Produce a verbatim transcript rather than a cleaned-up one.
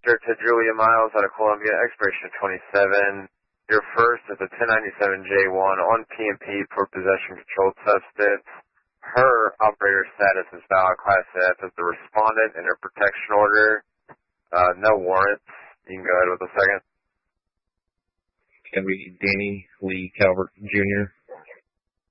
Sir to Julia Miles out of Columbia, expiration twenty-seven. Your first is a ten ninety-seven J one on P M P for possession of controlled substance. Her operator status is valid class F as the respondent in her protection order. Uh, no warrants. You can go ahead with the second. It's going to be Danny Lee Calvert, Junior